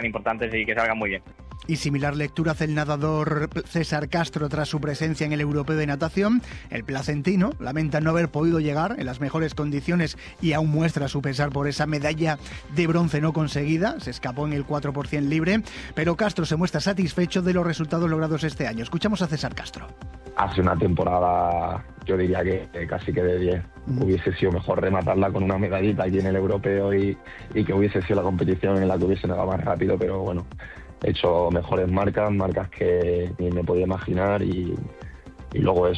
importantes y que salgan muy bien. Y similar lectura hace el nadador César Castro tras su presencia en el Europeo de Natación. El placentino lamenta no haber podido llegar en las mejores condiciones y aún muestra su pesar por esa medalla de bronce no conseguida. Se escapó en el 4% libre, pero Castro se muestra satisfecho de los resultados logrados este año. Escuchamos a César Castro. Hace una temporada, yo diría que casi que de 10. Hubiese sido mejor rematarla con una medallita aquí en el Europeo y que hubiese sido la competición en la que hubiese nadado más rápido, pero bueno, he hecho mejores marcas que ni me podía imaginar y luego eso.